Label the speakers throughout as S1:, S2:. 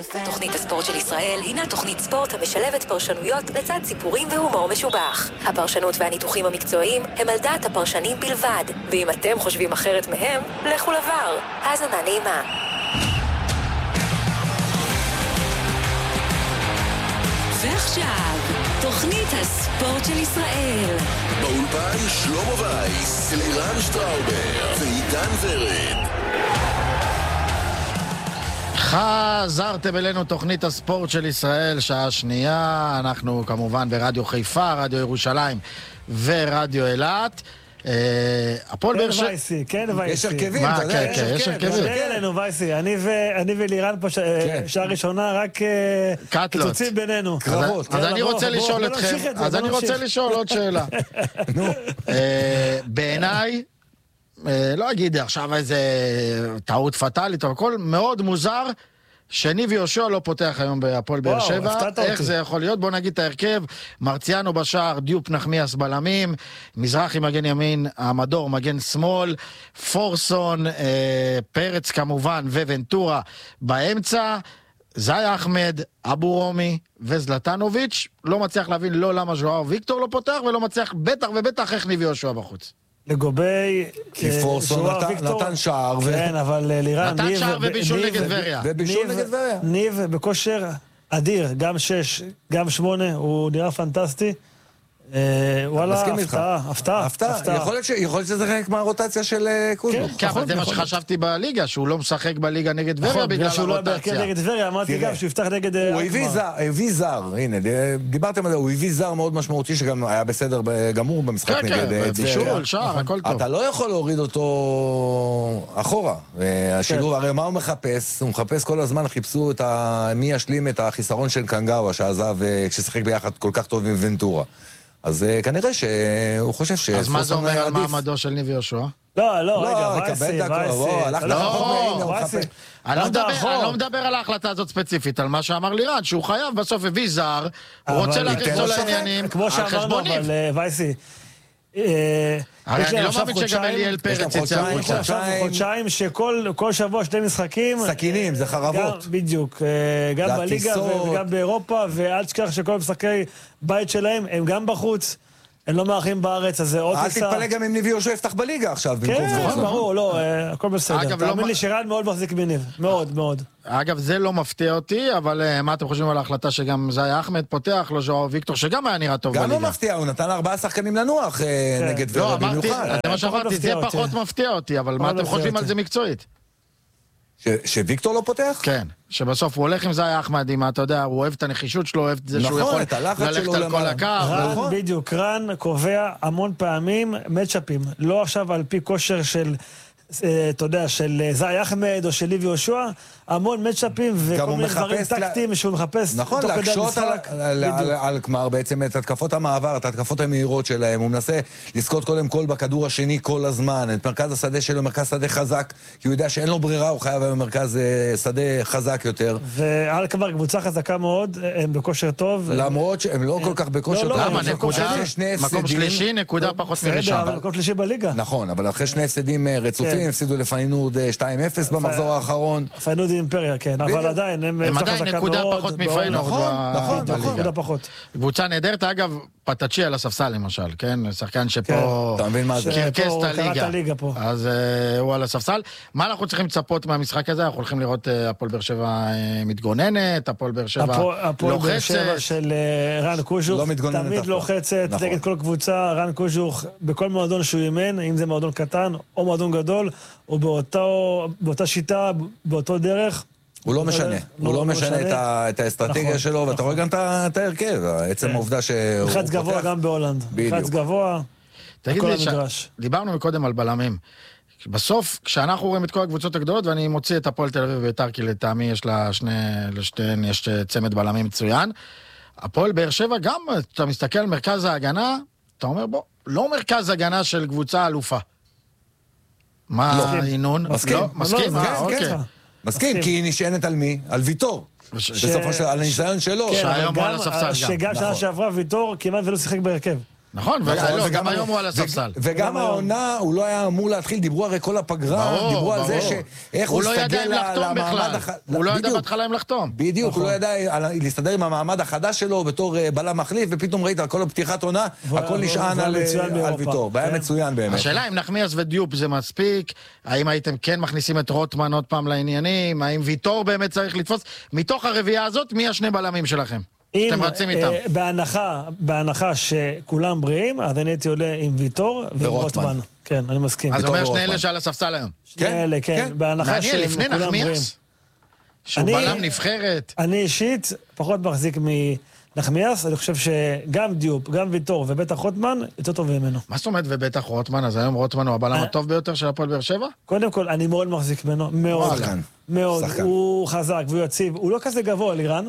S1: תוכנית הספורט של ישראל הינה תוכנית ספורט המשלבת פרשנויות לצד סיפורים והומור משובח. הפרשנות והניתוחים המקצועיים הם על דעת הפרשנים בלבד, ואם אתם חושבים אחרת מהם, לכו לבר. האזנה נעימה. ועכשיו, תוכנית הספורט של ישראל.
S2: באולפן שלמה וייס, לירן שטראובר ועידן ורד.
S3: חזרתם אלינו תוכנית הספורט של ישראל, שעה שנייה. אנחנו כמובן ברדיו חיפה, רדיו ירושלים ורדיו אילת. הפועל באר שבע.
S4: כן וייסי.
S5: יש הרכבים,
S3: מה,
S5: אתה יודע,
S3: כן, יש הרכבים.
S4: תראה אלינו וייסי, אני ולירן פה שעה ראשונה, רק קיצוצים בינינו.
S5: קרבות.
S3: אז אני רוצה לשאול אתכם, אז אני רוצה לשאול עוד שאלה. בעיניי, לא אגיד עכשיו איזה טעות פטלית או הכל, מאוד מוזר שניב יהושע לא פותח היום בהפועל באר שבע. איך זה יכול להיות? בוא נגיד את ההרכב: מרציאנו בשער, דיופ נחמיאס בלמים, מזרחי מגן ימין, המדור מגן שמאל, פורסון, פרץ כמובן וונטורה באמצע, זאי אחמד, אבו רומי וזלטנוביץ'. לא מצליח להבין לא למה ז'ואאו ויקטור לא פותח, ולא מצליח בטח איך ניב יהושע בחוץ.
S4: לגבי
S5: כי פורסון נתן שער
S4: כן, אבל לירן,
S3: נתן שער ובישול נגד טבריה.
S4: ניב בכושר אדיר, גם 6, גם 8, הוא נראה פנטסטי. וואלה, הפתעה.
S5: יכול להיות שזה חלק מהרוטציה של קוזנוף.
S3: כן, אבל זה מה שחשבתי בליגה, שהוא לא משחק בליגה נגד טבריה בגלל
S4: שהוא לא בהרכב נגד טבריה, אמרתי גם שהוא יפתח נגד...
S5: הוא הביא זר, הנה, דיברתם על זה, הוא הביא זר מאוד משמעותי שגם היה בסדר גמור במשחק נגד טבריה.
S3: שער, הכל טוב.
S5: אתה לא יכול להוריד אותו אחורה. השילוב, הרי מה הוא מחפש? הוא מחפש כל הזמן, חיפשו מי ישלים את החיסרון של קנגאווה שעזב כששיחק ביחד כל כך טוב עם ונטורה. אז כנראה שהוא חושב ש...
S3: אז מה זה אומר על מעמדו של ניב יהושע?
S4: לא, רגע, וייסי.
S3: אני לא מדבר על ההחלטה הזאת ספציפית, על מה שאמר לירן, שהוא חייב, בסוף הביא זר, הוא רוצה להכניס לו לעניינים על חשבון ניב.
S4: אבל וייסי...
S3: הרי אני לא מאמין שגם אליאל פרץ יצא
S4: חודשיים שכל שבוע 2 משחקים
S5: סכינים, זה חרבות
S4: בדיוק, גם בליגה וגם באירופה, ואל תשכח שכל משחקי בית שלהם הם גם בחוץ, הם לא מארחים בארץ, אז זה עוד
S5: אל תתפלא גם אם ניב יהושע יפתח בליגה עכשיו.
S4: כן, ברור, לא, הכל בסדר. תאמין לי שרן מאוד מחזיק מניב, מאוד מאוד.
S3: אגב, זה לא מפתיע אותי, אבל מה אתם חושבים על ההחלטה שגם זאי אחמד פותח, לא ז'ואאו ויקטור, שגם היה נראה טוב בליגה?
S5: גם לא מפתיע, הוא נתן 4 שחקנים לנוח נגד טבריה במיוחד.
S3: זה מה שאמרתי, זה פחות מפתיע אותי, אבל מה אתם חושבים על זה מקצועית?
S5: שוויקטור לא פותח?
S3: כן, שבסוף הוא הולך עם זאי אחמד, אתה יודע, הוא אוהב את הנחישות שלו, אוהב את זה שהוא יכול ללכת על כל הקו.
S4: בדיוק, רן קובע המון פעמים מצ'אפים, לא עכשיו על פי כושר של, אתה יודע, של זאי אחמד או של ניב יהושע, המון מצ'אפים וכל מיני דברים טקטיים שהוא מחפש.
S5: נכון, להקשות על כלומר בעצם את התקפות המעבר, את התקפות המהירות שלהם, הוא מנסה לזכות קודם כל בכדור השני כל הזמן, את מרכז השדה שלו, מרכז שדה חזק, כי הוא יודע שאין לו ברירה, הוא חייב במרכז שדה חזק יותר.
S4: ועל כבר קבוצה חזקה מאוד, הם בכושר טוב.
S5: למרות שהם לא כל כך בכושר טוב.
S3: למה? מקום שלישי, נקודה פחות מראשון.
S4: מקום שלישי בליגה.
S5: נכון, אבל אחרי 2 הפסדים רצופים, הפסידו לפיינורד 2-0 במחזור האחרון.
S4: פיינורד אימפריה, כן, אבל עדיין
S3: הם עדיין נקודה פחות מפיינורד.
S4: נכון.
S3: קבוצה נהדרת, אגב, פטאצ'י על הספסל למשל, כן? שחקן שפה קרקס את הליגה. אז הוא על הספסל. מה אנחנו צריכים לצפות מהמשחק הזה? אנחנו הולכים לראות הפועל באר שבע מתגוננת, הפועל באר שבע לוחצת.
S4: הפועל באר שבע של רן קוז'וך תמיד לוחצת נגד כל קבוצה. רן קוז'וך בכל מועדון שהוא אימן, אם זה מועדון קטן או מועדון גדול, או באותה שיטה, באותו דרך.
S5: הוא לא משנה, הוא לא משנה את האסטרטגיה שלו, ואתה רואה גם את ההרכב, עצם העובדה שהוא פותח.
S4: לחץ גבוה גם בהולנד, לחץ גבוה, הכל המדרש.
S3: דיברנו מקודם על בלמים. בסוף, כשאנחנו רואים את כל הקבוצות הגדולות, ואני מוציא את הפועל תל אביב ובית"ר, כי לטעמי יש לשתיהן יש צמד בלמים מצוין, הפועל באר שבע גם, אתה מסתכל על מרכז ההגנה, אתה אומר בוא, לא מרכז הגנה של קבוצה אלופה. מה, עינון?
S5: מסכים.
S3: אוקיי.
S5: מסכים, כי היא נשענת על מי? על ויטור. בסופו של על הניסיון שלו.
S3: שהיום הוא על הספסל גם.
S4: שגם שנה שעברה ויטור כמעט ולא שיחק בהרכב.
S3: נכון, וגם היום הוא על הספסל.
S5: וגם העונה, הוא לא היה אמור להתחיל, דיברו הרי כל הפגרה, דיברו על זה שאיך הוא הסתגל למעמד החדש.
S3: הוא לא ידע בהתחלה אם לחתום.
S5: בדיוק, הוא לא ידע להסתדר עם המעמד החדש שלו בתור בלם מחליף, ופתאום ראית על כל הפתיחת עונה, הכל נשען על ויטור. בעיה מצוין באמת.
S3: השאלה אם נחמיאס ודיופ זה מספיק, האם הייתם כן מכניסים את רוטמן עוד פעם לעניינים, האם ויטור באמת צריך לתפוס, מתוך הרביעייה הזאת, מי השני בלמים שלכם? שאתם רצים איתם.
S4: בהנחה שכולם בריאים, אז אני הייתי עולה עם ויטור ועם רוטמן. כן, אני מסכים.
S3: אז אומר שני אלה שעל הספסל היום.
S4: שני אלה, כן. בהנחה שכולם
S3: לפני נחמיאס, שהוא בלם נבחרת.
S4: אני אישית פחות מחזיק נחמיאס, אני חושב שגם דיופ, גם ויטור ובטח רוטמן, יותר טוב ממנו.
S3: מה זאת אומרת ובטח רוטמן? אז היום רוטמן הוא הבלם הטוב ביותר של הפועל באר שבע?
S4: קודם כל, אני מאוד מחזיק ממנו, מאוד. מאוד, הוא חזק והוא יציב, הוא לא כזה גבוה לירן.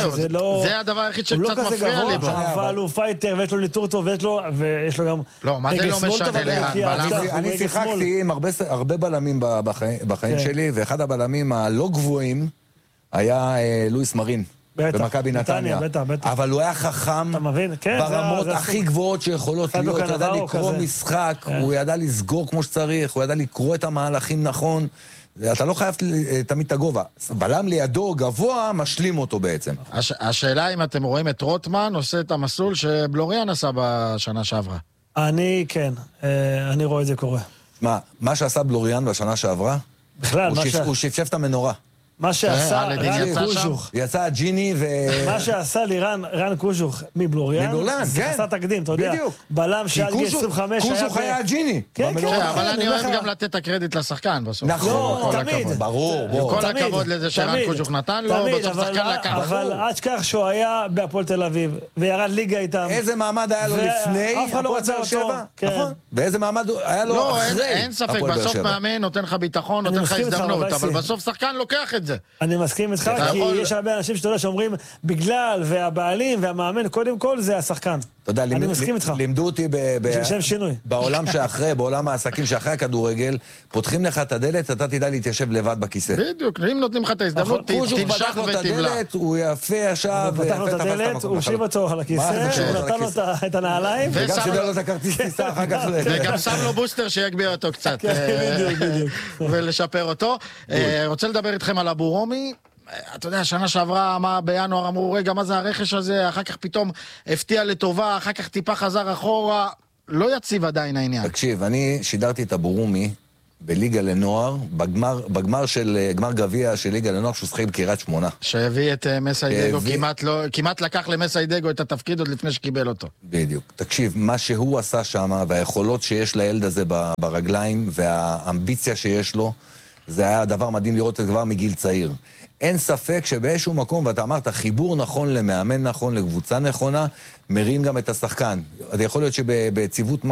S3: זה הדבר היחיד שקצת מפריע לי בו.
S4: אבל הוא פייטר ויש לו ניטור טוב ויש לו גם...
S3: לא, מה זה לא משנה לירן?
S5: אני שיחקתי עם הרבה בלמים בחיים שלי, ואחד הבלמים הלא גבוהים היה לואיס מרין. במכבי נתניה. אבל הוא היה חכם ברמות הכי גבוהות שיכולות להיות, הוא ידע לקרוא משחק, הוא ידע לסגור כמו שצריך, הוא ידע לקרוא את המהלכים נכון, אתה לא חייב תמיד את הגובה. בלם לידו גבוה, משלים אותו בעצם.
S3: השאלה אם אתם רואים את רוטמן עושה את המסלול שבלוריאן עשה בשנה שעברה.
S4: כן, אני רואה את זה קורה.
S5: מה שעשה בלוריאן בשנה שעברה, הוא שפשף את המנורה.
S4: מה שעשה רן קוז'וך.
S5: יצא ג'יני
S4: מה שעשה לי רן קוז'וך מבלוריאן, זה עשה תקדים, אתה יודע. בלם שעד גיל 25 היה...
S5: קוז'וך היה ג'יני.
S3: כן, אבל אני אוהב גם לתת את הקרדיט לשחקן בסוף.
S5: נכון,
S4: תמיד.
S5: ברור.
S3: כל הכבוד לזה שרן קוז'וך נתן לו, בסוף שחקן לקח.
S4: אבל עד כך שהוא היה בהפועל תל אביב, וירד ליגה איתם.
S5: איזה מעמד היה לו לפני הפועל באר שבע? נכון. ואיזה מעמד היה לו אחרי?
S3: אין ספק, בסוף מאמן נותן לך ביטחון, נותן לך הזדמנות, אבל בסוף שחקן לוקח את זה.
S4: אני מסכים איתך, כי יש הרבה אנשים שאתה יודע שאומרים, בגלל והבעלים והמאמן, קודם כל זה השחקן.
S5: אתה יודע,
S4: אני מסכים איתך.
S5: לימדו אותי
S4: שם שינוי.
S5: בעולם שאחרי, בעולם העסקים שאחרי הכדורגל, פותחים לך את הדלת, אתה תדע להתיישב לבד בכיסה.
S3: בדיוק, אם נותנים לך את ההזדמנות, תנשך ותבלע.
S5: הוא יפה ישב,
S4: הוא פתח לו את הדלת, הוא הושיב אותו על הכיסא, הוא נתן לו את הנעליים.
S5: וגם סידר לו את הכרטיס טיסה אחר כך.
S3: וגם שם לו בוסטר שיגביר אותו קצת. ולשפר אותו. רוצה לדבר איתכם על אבו רומי. אתה יודע, שנה שעברה, בינואר אמרו, רגע, מה זה הרכש הזה? אחר כך פתאום הפתיע לטובה, אחר כך טיפה חזר אחורה. לא יציב עדיין העניין.
S5: תקשיב, אני שידרתי את אבו רומי בליגה לנוער, בגמר של גמר גביע של ליגה לנוער, שהוא שחק בקריית שמונה.
S3: שהביא את מסיידגו, כמעט לקח למסיידגו את התפקיד עוד לפני שקיבל אותו.
S5: בדיוק. תקשיב, מה שהוא עשה שם, והיכולות שיש לילד הזה ברגליים, והאמביציה שיש לו, זה היה דבר מדהים לראות את זה כבר מגיל צעיר. אין ספק שבאיזשהו מקום, ואתה אמרת, חיבור נכון למאמן נכון, לקבוצה נכונה, מרים גם את השחקן. יכול להיות שבציוות